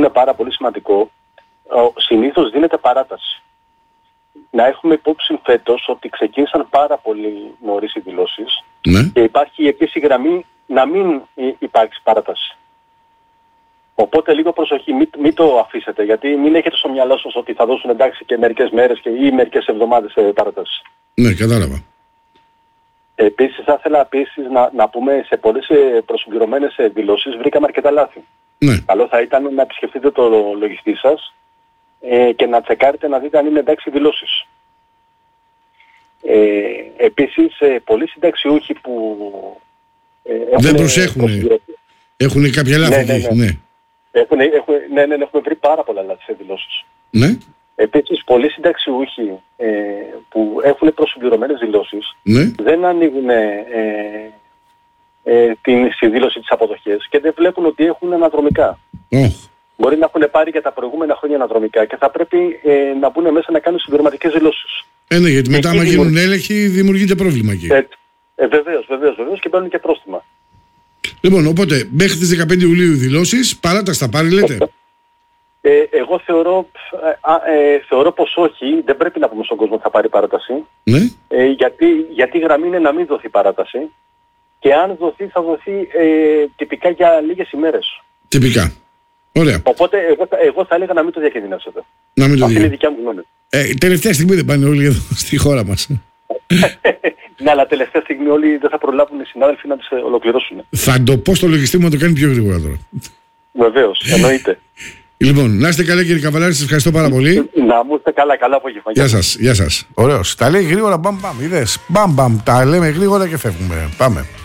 είναι πάρα πολύ σημαντικό, συνήθως δίνεται παράταση. Να έχουμε υπόψη φέτος ότι ξεκίνησαν πάρα πολύ νωρίς οι δηλώσεις, Ναι. και υπάρχει επίσης η γραμμή να μην υπάρξει παράταση. Οπότε λίγο προσοχή, μην το αφήσετε, γιατί μην έχετε στο μυαλό σας ότι θα δώσουν εντάξει και μερικές μέρες ή μερικές εβδομάδες παράταση. Ναι, κατάλαβα. Επίσης θα ήθελα να πούμε σε πολλές προσυμπληρωμένες δηλώσεις βρήκαμε αρκετά λάθη. Ναι. Καλό θα ήταν να επισκεφτείτε το λογιστή σας και να τσεκάρετε να δείτε αν είναι εντάξει οι δηλώσεις. Επίσης πολλοί συνταξιούχοι που δεν προσέχουν. Έχουν κάποια λάθη. Ναι. Έχουμε βρει πάρα πολλά λάθη σε δηλώσεις. Ναι. Επίσης πολλοί συνταξιούχοι που έχουν προσυμπληρωμένες δηλώσεις, Ναι. δεν ανοίγουν στη δήλωση της αποδοχής και δεν βλέπουν ότι έχουν αναδρομικά. Μπορεί να έχουν πάρει για τα προηγούμενα χρόνια αναδρομικά και θα πρέπει να μπουν μέσα να κάνουν συμπληρωματικές δηλώσεις. Ναι, γιατί μετά άμα γίνουν έλεγχοι δημιουργείται πρόβλημα εκεί. Βεβαίως και παίρνουν και πρόστιμα. Λοιπόν, οπότε μέχρι τις 15 Ιουλίου δηλώσεις, παράταση θα πάρει, λέτε. Εγώ θεωρώ πως όχι, δεν πρέπει να πούμε στον κόσμο ότι θα πάρει παράταση. Ναι. Γιατί η γραμμή είναι να μην δοθεί παράταση, και αν δοθεί θα δοθεί τυπικά για λίγες ημέρες. Τυπικά. Ωραία. Οπότε εγώ θα έλεγα να μην το διακινδυνεύσετε. Αυτή είναι η δικιά μου γνώμη. Τελευταία στιγμή δεν πάνε όλοι εδώ στη χώρα μας. Ναι, αλλά τελευταία στιγμή όλοι δεν θα προλάβουν οι συνάδελφοι να τις ολοκληρώσουν. Θα το πω στο λογιστή μου να το κάνει πιο γρήγορα τώρα. Βεβαίως, εννοείται. Λοιπόν, να είστε καλά κύριε Καβαλάρη, σας ευχαριστώ πάρα πολύ. Να μου είστε καλά, καλά απόγευμα. Γεια σας. Ωραίος. Τα λέει γρήγορα, μπαμ, είδες. Μπαμ, τα λέμε γρήγορα και φεύγουμε. Πάμε.